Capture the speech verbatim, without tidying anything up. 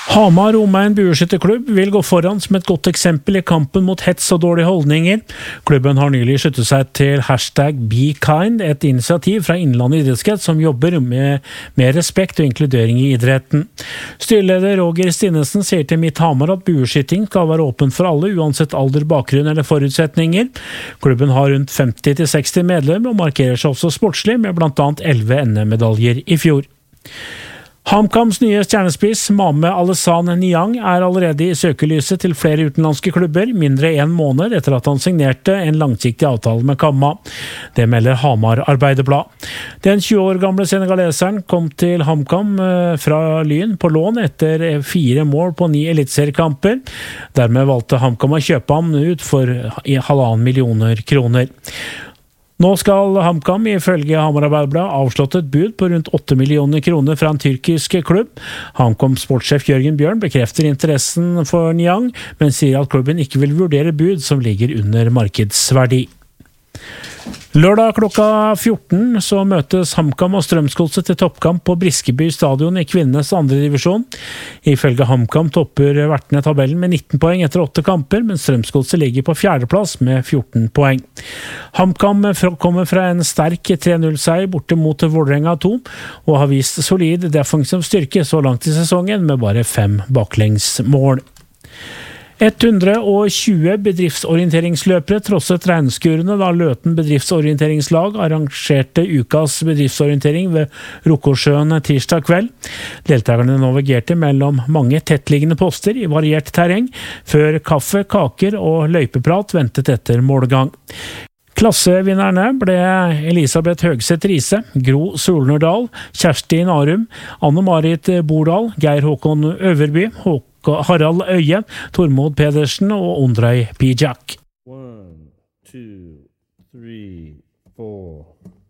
Hamar Omegn bueskytterklubb vil gå foran som et godt eksempel i kampen mot hets og dårlige holdninger. Klubben har nylig sluttet seg til hashtag BeKind, et initiativ fra Innlandet idrettskrets som jobber med mer respekt og inkludering i idretten. Styreleder Roger Stinesen sier til Mitt Hamar at bueskytting skal være åpen for alle, uansett alder, bakgrunn eller forutsetninger. Klubben har rundt femti til seksti medlemmer og markerer seg også sportslig med blant annet elleve N M-medaljer i fjor. HamKams nye stjernespiss, Mame Alessan Niang, er allerede i søkelyset til flere utenlandske klubber, mindre en måned etter at han signerte en langsiktig avtale med Kamma. Det melder Hamar Arbeiderblad. Den tjue år gamle senegaleseren kom til HamKam fra Lyn på lån etter fire mål på ni elitseriekamper. Dermed valgte HamKam å kjøpe ham ut for halvannen millioner kroner. Nå skal HamKam ifølge Hamar Arbeiderblad avslått et bud på rundt åtte millioner kroner fra en tyrkisk klubb. HamKams sportssjef Jørgen Bjørn bekrefter interessen for Niang, men sier at klubben ikke vil vurdere bud som ligger under markedsverdi. Lørdag klokka fjorten så møtes HamKam og Strømsgodset til toppkamp på Briskeby stadion i kvinnenes andre divisjon. Ifølge HamKam topper vertene tabellen med nitten poeng etter åtte kamper, men Strømsgodset ligger på fjerdeplass med fjorten poeng. HamKam kommer fra en sterk tre null-seier borte mot Vålerenga to, og har vist solid defensiv styrke så langt i sesongen med bare fem baklengsmål. hundre og tjue bedriftsorienteringsløpere trosset regnskurene da Løten bedriftsorienteringslag arrangerte ukas bedriftsorientering ved Rokosjøen tirsdag kveld. Deltakerne navigerte mellom mange tettliggende poster i variert terreng, før kaffe, kaker og løypeprat ventet etter målgang. Klassevinnerne ble Elisabeth Høgseth Riise, Gro Solnerdal, Kjersti Narum, Anne-Marit Bordal, Geir Håkon Øverby, Håkon Harald Øye, Tormod Pedersen og Ondrej Pijak. One, two, three, four...